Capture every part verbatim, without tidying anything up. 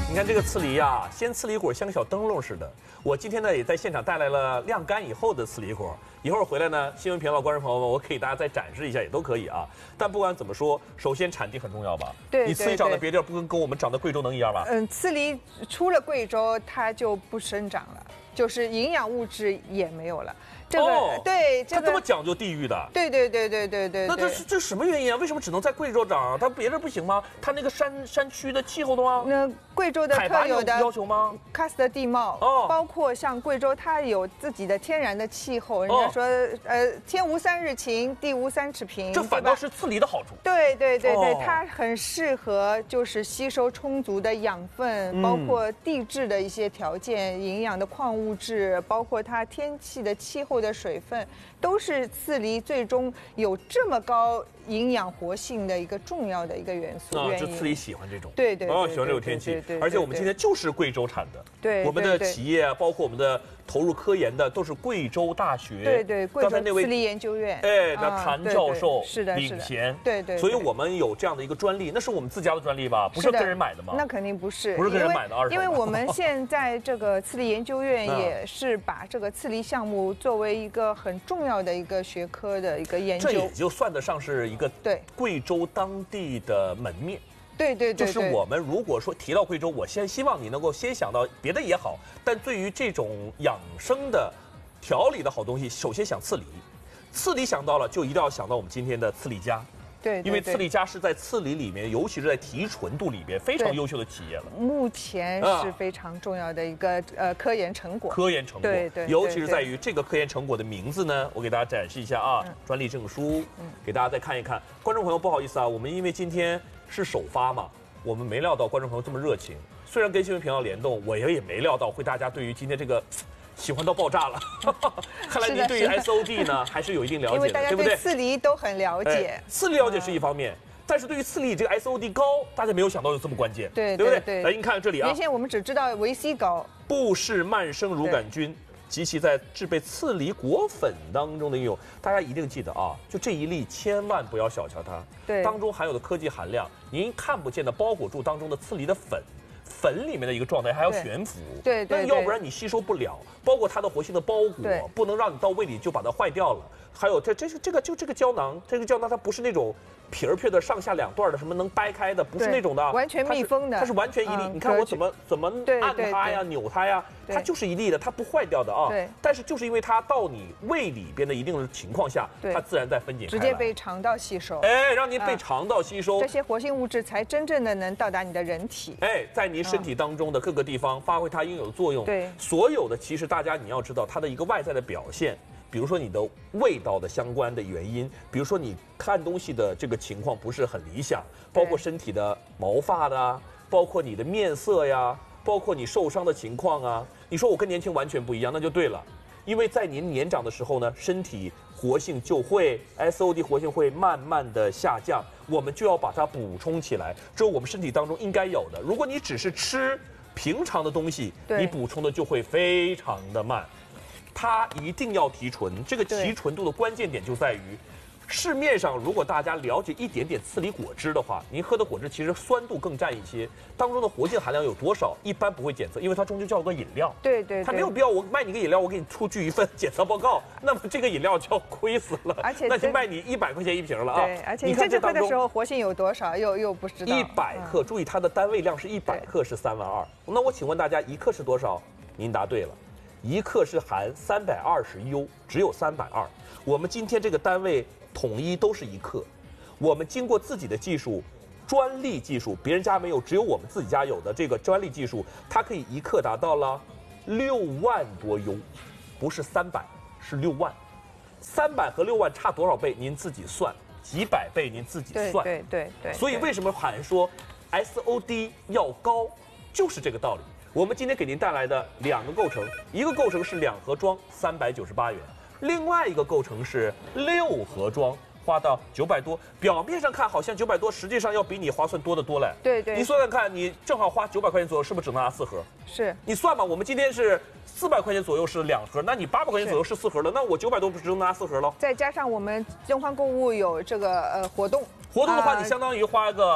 你看这个刺梨呀、啊，鲜刺梨果像个小灯笼似的。我今天呢也在现场带来了晾干以后的刺梨果，一会儿回来呢，新闻频道观众朋友们，我给大家再展示一下也都可以啊。但不管怎么说，首先产地很重要吧？ 对， 你刺梨长在别地儿不跟跟我们长在贵州能一样吧？ 嗯，刺梨出了贵州它就不生长了，就是营养物质也没有了。这个、哦、对，这个、它这么讲究地域的。 对对对对对对。 那这是这什么原因啊？为什么只能在贵州长？它别地不行吗？它那个山山区的气候的吗？ 那贵州的特有的要求吗？ 喀斯特地貌，哦，包括像贵州，它有自己的天然的气候。人家说，哦、呃，天无三日晴，地无三尺平。 这反倒是刺梨的好处。 对对对对，哦、它很适合就是吸收充足的养分，嗯、包括地质的一些条件、营养的矿物质，包括它天气的气候的水分，都是刺梨最终有这么高营养活性的一个重要的一个元素。 啊，就刺梨喜欢这种。 对对对， 哦，喜欢这种天气。而且我们今天就是贵州产的。 对， 我们的企业啊，包括我们的投入科研的，都是贵州大学。 对对，贵州刺梨研究院。 哎，那谭教授是的领衔。 对对。 所以我们有这样的一个专利，那是我们自家的专利吧？不是跟人买的吗？ 那肯定不是， 不是跟人买的二手。 因为我们现在这个刺梨研究院也是把这个刺梨项目作为一个很重要的一个学科的一个研究。 这也就算得上是一个对贵州当地的门面。 对对对， 就是我们如果说提到贵州，我先希望你能够先想到别的也好，但对于这种养生的调理的好东西，首先想刺梨，刺梨想到了就一定要想到我们今天的刺梨家。 对， 因为刺梨家是在刺梨里面，尤其是在提纯度里边非常优秀的企业了。 目前是非常重要的一个呃科研成果。 科研成果， 对对， 尤其是在于这个科研成果的名字呢，我给大家展示一下啊，嗯、专利证书，嗯，给大家再看一看。观众朋友不好意思啊，我们因为今天是首发嘛，我们没料到观众朋友这么热情。虽然跟新闻频道联动，我也也没料到会大家对于今天这个。喜欢到爆炸了，看来您对于 S O D 呢还是有一定了解的，对不对？ 刺梨都很了解， 刺梨了解是一方面，但是对于刺梨这个 S O D 高，大家没有想到有这么关键， 对对不对？来，您看这里啊， 原先我们只知道维 C 高， 布氏曼生乳杆菌及其在制备刺梨果粉当中的应用，大家一定记得啊，就这一粒千万不要小瞧它， 对， 当中含有的科技含量，您看不见的包裹住当中的刺梨的粉。粉里面的一个状态还要悬浮， 对对， 那要不然你吸收不了，包括它的活性的包裹，不能让你到胃里就把它坏掉了。还有这这是这个就这个胶囊，这个胶囊它不是那种皮儿皮的上下两段的，什么能掰开的，不是那种的， 完全密封的， 它是完全一粒。你看我怎么怎么按它呀、扭它呀，它就是一粒的，它不坏掉的啊。 对。 但是就是因为它到你胃里边的一定的情况下，它自然在分解开来， 直接被肠道吸收。 哎，让您被肠道吸收， 这些活性物质才真正的能到达你的人体。 哎，在您身体当中的各个地方发挥它应有的作用。 对。 所有的其实大家你要知道它的一个外在的表现。比如说你的味道的相关的原因，比如说你看东西的这个情况不是很理想，包括身体的毛发的啊，包括你的面色呀，包括你受伤的情况啊。你说我跟年轻完全不一样，那就对了，因为在您年长的时候呢，身体活性就会 S O D 活性会慢慢的下降，我们就要把它补充起来，这是我们身体当中应该有的。如果你只是吃平常的东西，你补充的就会非常的慢。它一定要提纯，这个提纯度的关键点就在于，市面上如果大家了解一点点刺梨果汁的话，您喝的果汁其实酸度更占一些，当中的活性含量有多少，一般不会检测，因为它终究叫做饮料。 对 对, 对， 它没有必要我卖你个饮料，我给你出具一份检测报告，那么这个饮料就要亏死了， 而且那就卖你一百块钱一瓶了啊。 对，而且你看这喝的时候活性有多少，又又不知道。 一百克，注意它的单位量是一百克，是三万二。那我请问大家，一克是多少？您答对了。一克是含三百二十 U， 只有三百二。我们今天这个单位统一都是一克，我们经过自己的技术，专利技术，别人家没有，只有我们自己家有的这个专利技术，它可以一克达到了六万多 U， 不是三百，是六万。三百和六万差多少倍？您自己算，几百倍您自己算。 对对对对。 所以为什么喊说 S O D 要高，就是这个道理。我们今天给您带来的两个构成，一个构成是两盒装三百九十八元，另外一个构成是六盒装，花到九百多。表面上看好像九百多，实际上要比你划算多得多嘞。 对对。 你算算看，你正好花九百块钱左右，是不是只能拿四盒？ 是。 你算吧，我们今天是四百块钱左右是两盒，那你八百块钱左右是四盒了，那我九百多不只能拿四盒了？ 再加上我们中欢购物有这个呃活动， 活动的话，你相当于花个。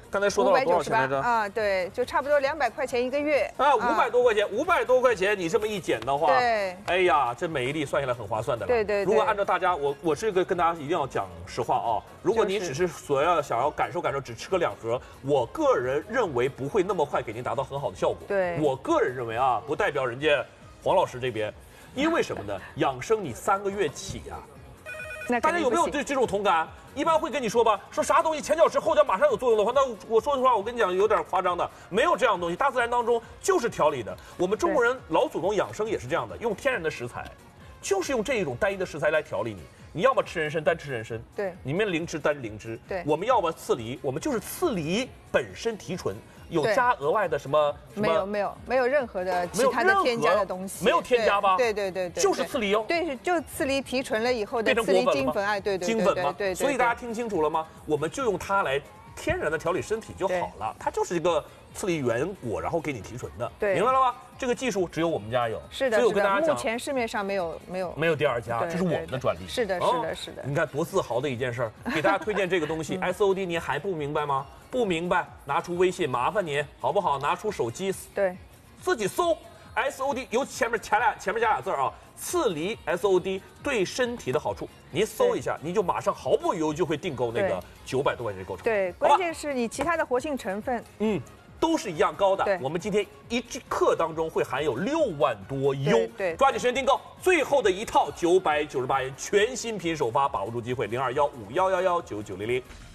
刚才说到了多少钱来着？ 啊，对，就差不多两百块钱一个月。 啊，五百多块钱，五百多块钱，你这么一减的话， 对， 哎呀，这每一粒算下来很划算的了。 对对。 如果按照大家，我我这个跟大家一定要讲实话啊，如果你只是所要想要感受感受，只吃个两盒，我个人认为不会那么快给您达到很好的效果。 对， 我个人认为啊，不代表人家黄老师这边，因为什么呢？养生你三个月起呀、啊。大家有没有对这种同感？一般会跟你说吧，说啥东西前脚吃后脚马上有作用的话，那我说实话，我跟你讲有点夸张的，没有这样的东西。大自然当中就是调理的。我们中国人老祖宗养生也是这样的，用天然的食材，就是用这一种单一的食材来调理你。你要么吃人参，单吃人参； 对， 你们灵芝，单灵芝； 对， 我们要么刺梨，我们就是刺梨本身提纯。有加额外的什么？ 没有没有没有任何的其他的添加的东西， 没有添加吧？ 对对对对， 就是刺梨哦。 对，就刺梨提纯了以后的刺梨精粉，哎，对对精粉嘛。 对， 所以大家听清楚了吗？我们就用它来天然的调理身体就好了，它就是一个刺梨原果，然后给你提纯的，明白了吗？这个技术只有我们家有， 是的， 所以我跟大家讲， 目前市面上没有没有没有第二家，这是我们的专利。 是的，是的，是的。 你看多自豪的一件事儿，给大家推荐这个东西 ，S O D， 您还不明白吗？不明白，拿出微信，麻烦您好不好？拿出手机， 对， 自己搜 S O D， 有前面前俩前面加俩字啊，刺梨 S O D 对身体的好处，您搜一下，您就马上毫不犹豫就会订购那个九百多块钱的购成。 对，关键是你其他的活性成分， 嗯。都是一样高的。我们今天一克当中会含有六万多优， 对， 抓紧时间订购，最后的一套九百九十八元，全新品首发，把握住机会，零二幺五幺幺幺九九零零。